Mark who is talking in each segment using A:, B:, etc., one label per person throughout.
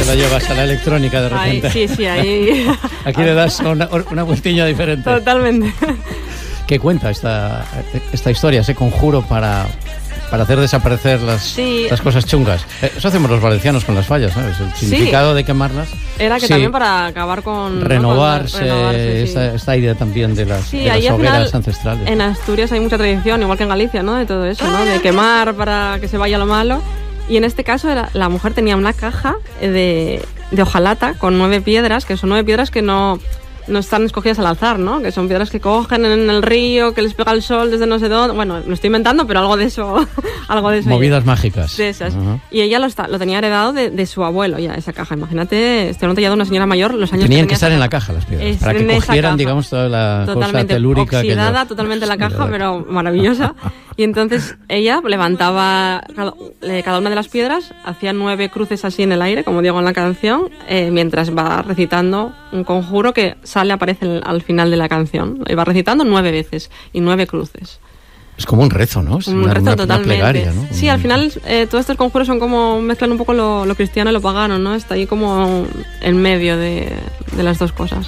A: la llevas a la electrónica de repente.
B: Ay, sí, ahí.
A: Aquí le das una vueltilla diferente.
B: Totalmente.
A: ¿Qué cuenta esta historia, ese conjuro para hacer desaparecer las cosas chungas? Eso hacemos los valencianos con las fallas, ¿sabes? El significado de quemarlas.
B: Era que también para acabar con...
A: Renovarse, esta idea también de las hogueras ancestrales.
B: En Asturias hay mucha tradición, igual que en Galicia, ¿no? De todo eso, ¿no? De quemar para que se vaya lo malo. Y en este caso la mujer tenía una caja de hojalata con 9 piedras, que son 9 piedras que no están escogidas al azar, ¿no? Que son piedras que cogen en el río, que les pega el sol desde no sé dónde. Bueno, lo estoy inventando, pero algo de eso.
A: Movidas mágicas.
B: De esas. Uh-huh. Y ella lo tenía heredado de su abuelo, ya, esa caja. Imagínate, estoy hablando ya de una señora mayor, los años
A: Tenían que estar en la caja las piedras, para que cogieran, digamos, toda la cosa telúrica.
B: Oxidada, totalmente la caja, pero maravillosa. Y entonces ella levantaba cada una de las piedras, hacía 9 cruces así en el aire, como digo en la canción, mientras va recitando un conjuro que aparece al final de la canción. Y va recitando 9 veces y 9 cruces.
A: Es como un rezo, ¿no? Es
B: un rezo totalmente. Una
A: plegaria, ¿no?
B: Sí, al final todos estos conjuros son como, mezclan un poco lo cristiano y lo pagano, ¿no? Está ahí como en medio de las dos cosas.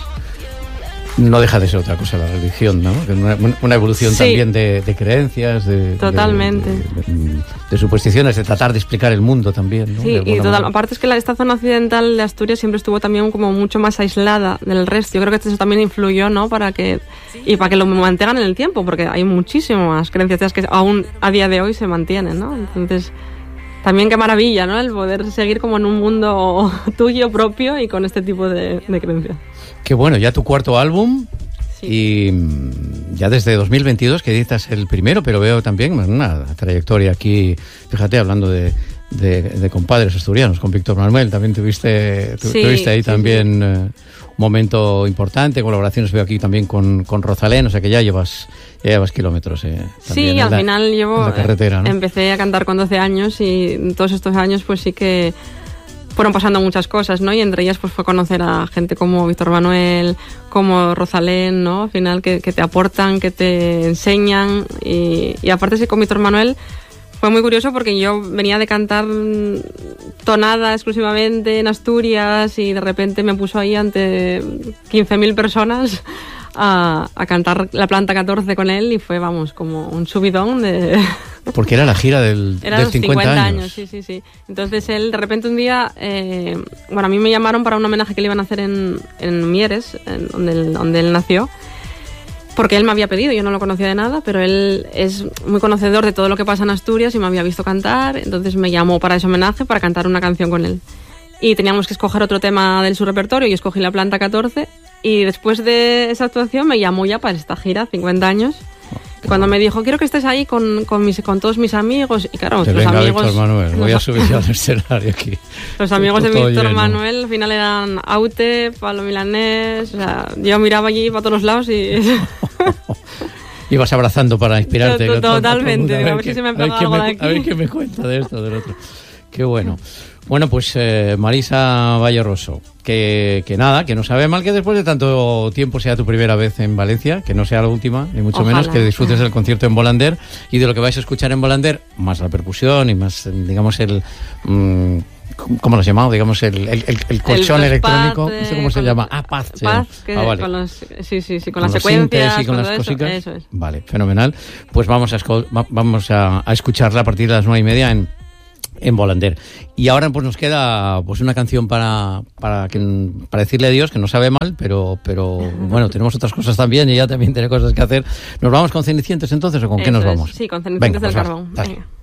A: No deja de ser otra cosa la religión, ¿no? Una evolución también de creencias,
B: totalmente.
A: De supersticiones, de tratar de explicar el mundo también, ¿no?
B: Sí, y aparte es que esta zona occidental de Asturias siempre estuvo también como mucho más aislada del resto. Yo creo que eso también influyó, ¿no? Para que lo mantengan en el tiempo, porque hay muchísimas creencias que aún a día de hoy se mantienen, ¿no? Entonces, también qué maravilla, ¿no? El poder seguir como en un mundo tuyo propio y con este tipo de creencias.
A: Qué bueno, ya tu cuarto álbum. Sí. Y ya desde 2022 que editas el primero, pero veo también una trayectoria aquí, fíjate, hablando de compadres asturianos, con Víctor Manuel, también tuviste ahí también un momento importante, colaboraciones veo aquí también con Rosalén, o sea que ya llevas kilómetros.
B: Sí, al final llevo
A: la carretera, ¿no?
B: Empecé a cantar con 12 años y en todos estos años pues sí que fueron pasando muchas cosas, ¿no? Y entre ellas pues fue conocer a gente como Víctor Manuel, como Rosalén, ¿no? Al final que te aportan, que te enseñan y aparte sí, con Víctor Manuel fue muy curioso porque yo venía de cantar tonada exclusivamente en Asturias y de repente me puso ahí ante 15.000 personas a cantar La Planta 14 con él y fue, vamos, como un subidón de...
A: Porque era la gira del 50 años.
B: Sí. Entonces él, de repente un día, a mí me llamaron para un homenaje que le iban a hacer en Mieres, donde él nació, porque él me había pedido, yo no lo conocía de nada, pero él es muy conocedor de todo lo que pasa en Asturias y me había visto cantar, entonces me llamó para ese homenaje para cantar una canción con él. Y teníamos que escoger otro tema de su repertorio y escogí La Planta 14 y después de esa actuación me llamó ya para esta gira, 50 años. Cuando me dijo, quiero que estés ahí con todos mis amigos. Y claro,
A: los amigos... Víctor Manuel, voy a subir al escenario aquí.
B: Los amigos de Víctor Manuel al final eran Aute, Pablo Milanés. O sea, yo miraba allí para todos los lados y...
A: Ibas abrazando para inspirarte.
B: Totalmente. A ver si se me pega algo de aquí.
A: A ver qué me cuenta de esto, del otro. Qué bueno. Bueno, pues Marisa Valleroso, que nada, que no sabe mal que después de tanto tiempo sea tu primera vez en Valencia, que no sea la última, ni mucho menos, que disfrutes del concierto en Bolander y de lo que vais a escuchar en Bolander, más la percusión y más, digamos, el... ¿Cómo lo has llamado? Digamos, el colchón electrónico, no sé cómo se llama. Paz.
B: Paz, que vale. Con las secuencias
A: y con las cositas.
B: Eso es.
A: Vale, fenomenal. Pues vamos a escucharla a partir de las 9:30 en Bolander. Y ahora pues nos queda pues una canción para decirle adiós, que no sabe mal, pero bueno, tenemos otras cosas también y ella también tiene cosas que hacer. ¿Nos vamos con Cenicientos entonces o con qué nos vamos?
B: Sí, con Cenicientos del Carbón.
A: Venga.